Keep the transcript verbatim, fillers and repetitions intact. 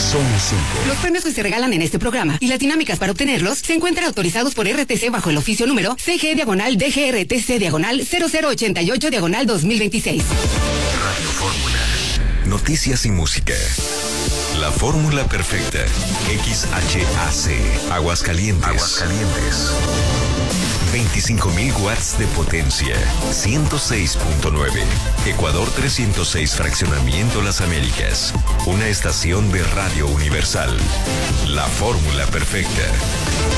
Son cinco. Los premios que se regalan en este programa y las dinámicas para obtenerlos se encuentran autorizados por R T C bajo el oficio número C G diagonal D G R T C diagonal cero cero ochenta y ocho diagonal dos mil veintiséis. Radio Fórmula. Noticias y música. La fórmula perfecta. X H A C. Aguascalientes. Aguascalientes. veinticinco mil watts de potencia. ciento seis punto nueve. Ecuador trescientos seis Fraccionamiento Las Américas. Una estación de Radio Universal. La fórmula perfecta.